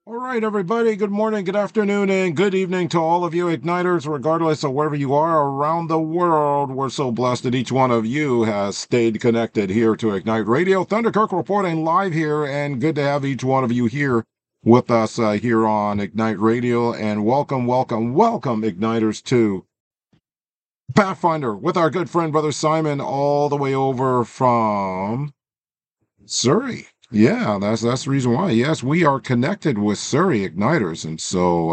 All right, everybody. Good morning, good afternoon, and good evening to all of you Igniters, regardless of wherever you are around the world. We're so blessed that each one of you has stayed connected here to Ignite Radio. Thunder Kirk reporting live here, and good to have each one of you here with us here on Ignite Radio. And welcome, welcome, welcome, Igniters, to Pathfinder with our good friend, Brother Simon, all the way over from Surrey. Yeah, that's the reason why. Yes, we are connected with Surrey Igniters, and so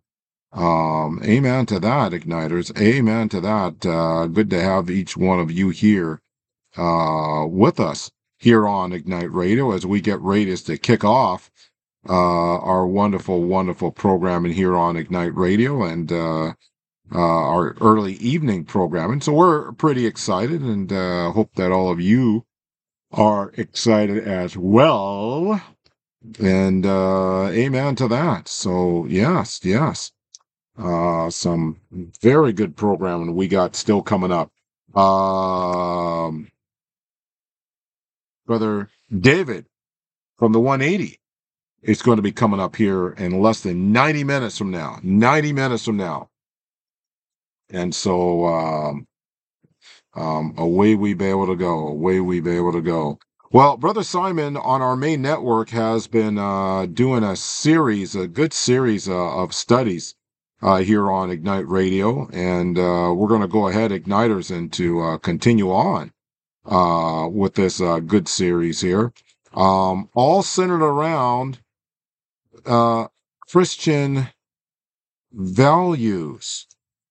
amen to that, Igniters. Amen to that. Good to have each one of you here with us here on Ignite Radio as we get ready to kick off our wonderful, wonderful programming here on Ignite Radio and our early evening programming. So we're pretty excited and hope that all of you are excited as well. And amen to that. So yes, yes. Some very good programming we got still coming up. Brother David from the 180 is going to be coming up here in less than 90 minutes from now. 90 minutes from now. And so away we be able to go. Away we be able to go. Well, Brother Simon on our main network has been doing a good series of studies here on Ignite Radio, and we're going to go ahead, Igniters, and to continue on with this good series here, all centered around Christian values.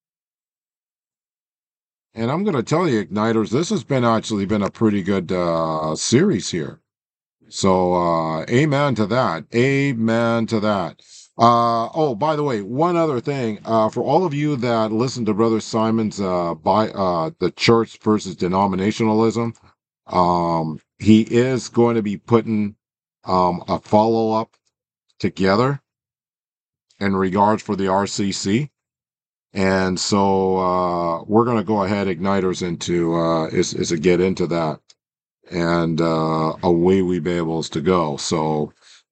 And I'm going to tell you, Igniters, this has been a pretty good series here. So, amen to that. Amen to that. Oh, by the way, one other thing. For all of you that listen to Brother Simon's the church versus denominationalism, he is going to be putting a follow-up together in regards for the RCC. And so we're going to go ahead, Igniters, into is to get into that, and away we be able to go. So,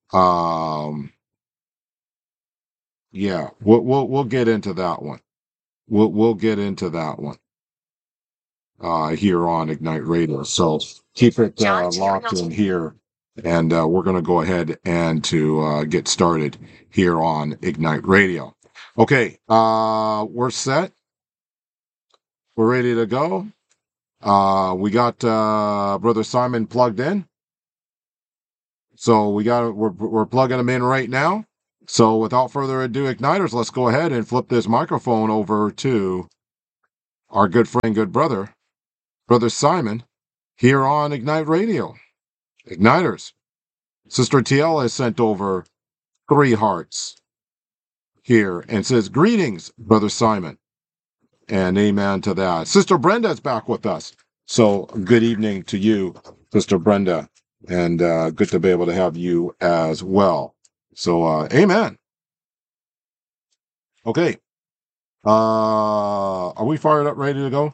yeah, we'll get into that one. We'll get into that one here on Ignite Radio. So keep it locked in here, and we're going to go ahead and to get started here on Ignite Radio. Okay, we're set. We're ready to go. We got Brother Simon plugged in. So we're plugging him in right now. So without further ado, Igniters, let's go ahead and flip this microphone over to our good friend, good brother, Brother Simon, here on Ignite Radio. Igniters, Sister TL has sent over 3 hearts here and says, "Greetings, Brother Simon." And amen to that. Sister Brenda is back with us. So good evening to you, Sister Brenda. And good to be able to have you as well. So amen. Okay. Are we fired up, ready to go?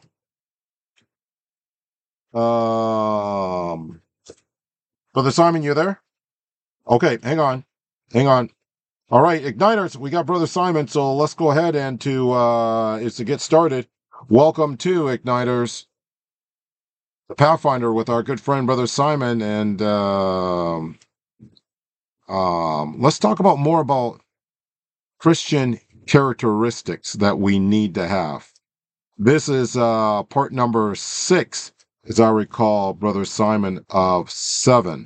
Brother Simon, you there? Okay, hang on. All right, Igniters, we got Brother Simon, so let's go ahead and to get started. Welcome to Igniters, the Pathfinder, with our good friend Brother Simon, and let's talk about more about Christian characteristics that we need to have. This is part number 6, as I recall, Brother Simon, of 7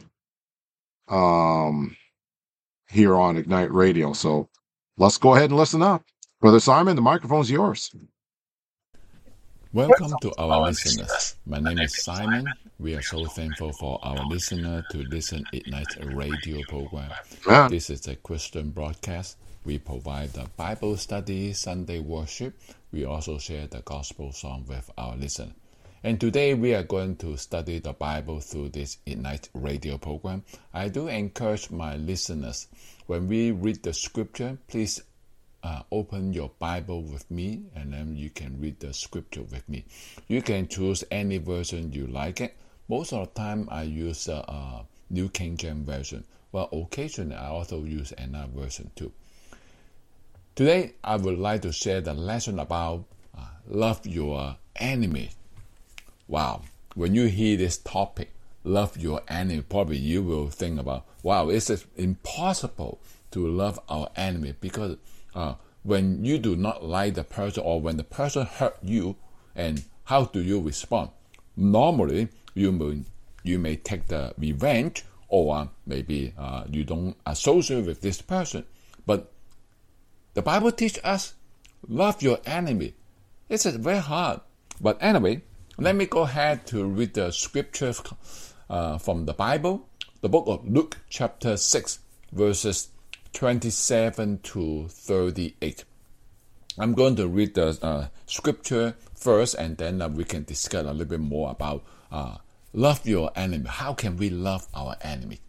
here on Ignite Radio. So let's go ahead and listen up. Brother Simon, the microphone's yours. Welcome to our listeners. My name is Simon. We are so thankful for our listener to listen Ignite Radio program. Man. This is a Christian broadcast. We provide the Bible study, Sunday worship. We also share the gospel song with our listener. And today we are going to study the Bible through this Ignite Radio program. I do encourage my listeners, when we read the scripture, please open your Bible with me, and then you can read the scripture with me. You can choose any version you like it. Most of the time I use New King James Version. Well, occasionally I also use another version too. Today, I would like to share the lesson about love your enemy. Wow, when you hear this topic, love your enemy, probably you will think about, wow, it's impossible to love our enemy, because when you do not like the person, or when the person hurt you, and how do you respond? Normally, you may take the revenge, or maybe you don't associate with this person. But the Bible teaches us, love your enemy. It's very hard. But anyway, let me go ahead to read the scriptures from the Bible. The book of Luke chapter 6, verses 27 to 38. I'm going to read the scripture first, and then we can discuss a little bit more about love your enemy. How can we love our enemy?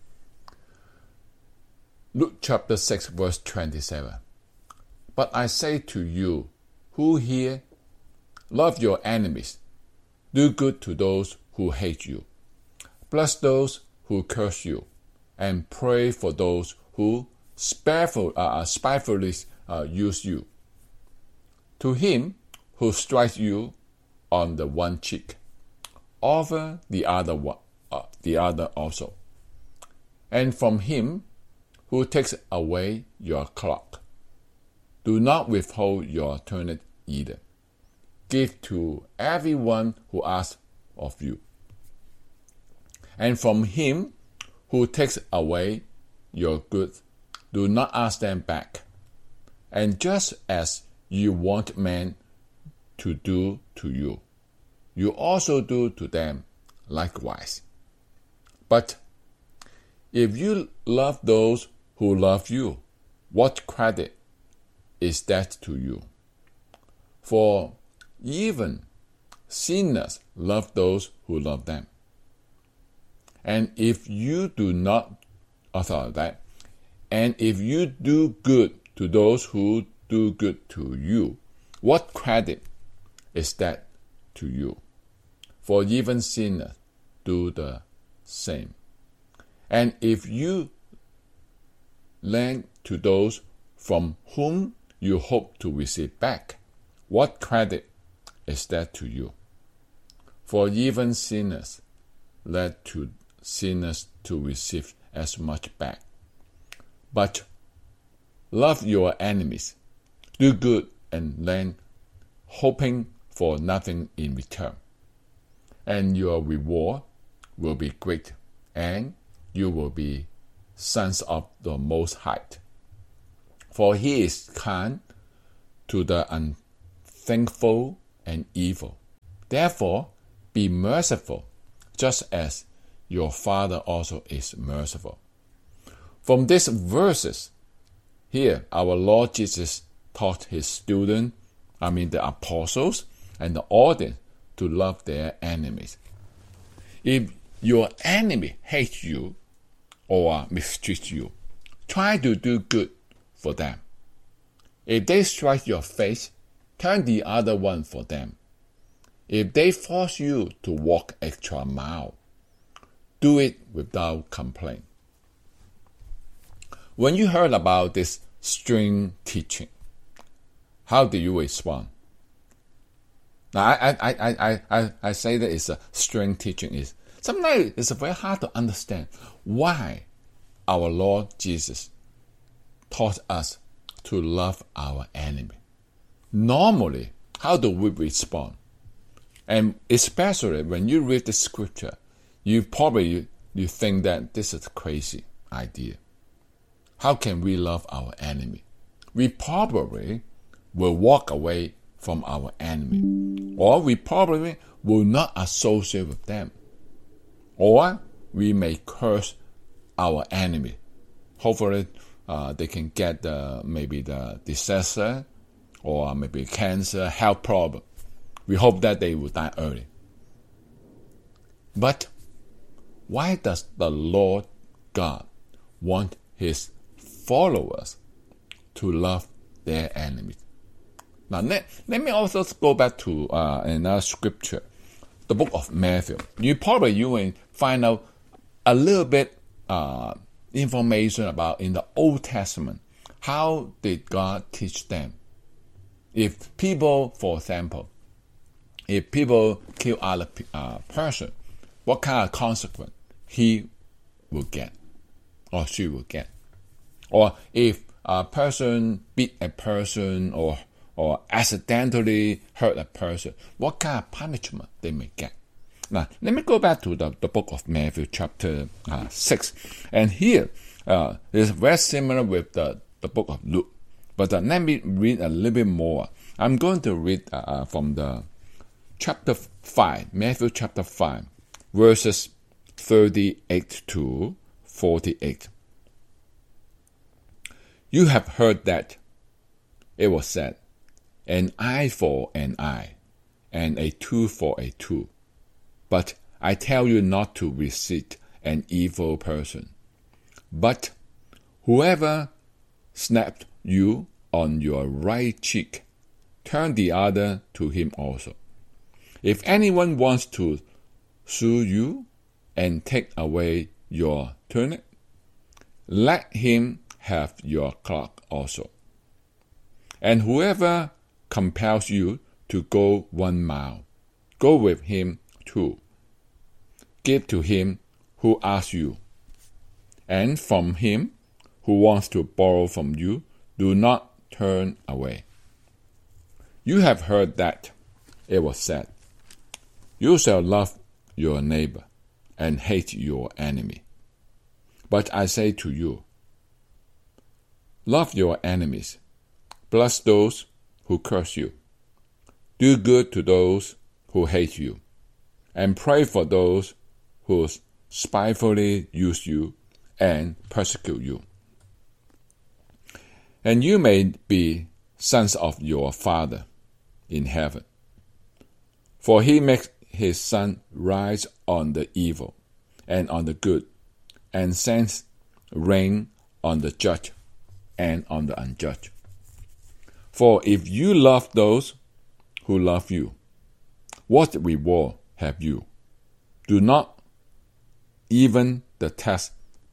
Luke chapter 6, verse 27. But I say to you who hear, love your enemies, do good to those who hate you, bless those who curse you, and pray for those who spitefully use you. To him who strikes you on the one cheek, offer the other also. And from him who takes away your cloak, do not withhold your tunic either. Give to everyone who asks of you. And from him who takes away your goods, do not ask them back. And just as you want men to do to you, you also do to them likewise. But if you love those who love you, what credit is that to you? For even sinners love those who love them. And if you do good to those who do good to you, what credit is that to you? For even sinners do the same. And if you lend to those from whom you hope to receive back, what credit is that to you? For even sinners lend to sinners to receive as much back. But love your enemies, do good and lend, hoping for nothing in return. And your reward will be great, and you will be sons of the Most High. For he is kind to the unthankful and evil. Therefore, be merciful, just as your Father also is merciful. From these verses, here our Lord Jesus taught his students, the apostles, and the audience to love their enemies. If your enemy hates you or mistreats you, try to do good for them. If they strike your face, turn the other one for them. If they force you to walk extra mile, do it without complaint. When you heard about this string teaching, how do you respond? Now, I say that it's a string teaching. Sometimes it's very hard to understand why our Lord Jesus taught us to love our enemy. Normally, how do we respond? And especially when you read the scripture, you think that this is a crazy idea. How can we love our enemy? We probably will walk away from our enemy, or we probably will not associate with them, or we may curse our enemy. Hopefully, they can get maybe the disaster, or maybe cancer, health problem. We hope that they will die early. But why does the Lord God want his followers to love their enemies? Now, let me also go back to another scripture, the book of Matthew. You will find out a little bit information about in the Old Testament. How did God teach them? If people, for example, if people kill other person, what kind of consequence he will get or she will get? Or if a person beat a person or accidentally hurt a person, what kind of punishment they may get? Now, let me go back to the book of Matthew chapter 6. And here, it's very similar with the book of Luke. But let me read a little bit more. I'm going to read from the chapter 5, Matthew chapter 5, verses 38 to 48. You have heard that it was said, an eye for an eye, and a tooth for a tooth. But I tell you not to resist an evil person. But whoever snapped you on your right cheek, turn the other to him also. If anyone wants to sue you and take away your tunic, let him have your cloak also. And whoever compels you to go 1 mile, go with him 2. Give to him who asks you, and from him who wants to borrow from you, do not turn away. You have heard that it was said, you shall love your neighbor and hate your enemy. But I say to you, love your enemies, bless those who curse you, do good to those who hate you, and pray for those who spitefully use you and persecute you. And you may be sons of your Father in heaven, for he makes his sun rise on the evil and on the good, and sends rain on the just and on the unjust. For if you love those who love you, what reward have you? Do not even the tax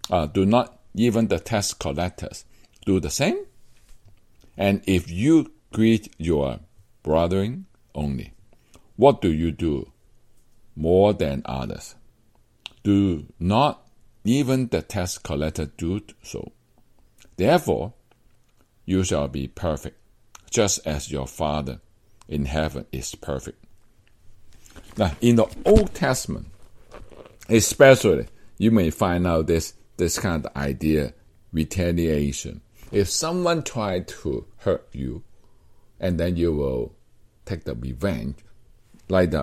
collectors do the same? And if you greet your brethren only, what do you do more than others? Do not even the tax collector do so? Therefore, you shall be perfect, just as your Father in heaven is perfect. Now, in the Old Testament, especially, you may find out this kind of idea, retaliation. If someone tried to hurt you, and then you will take the revenge, like the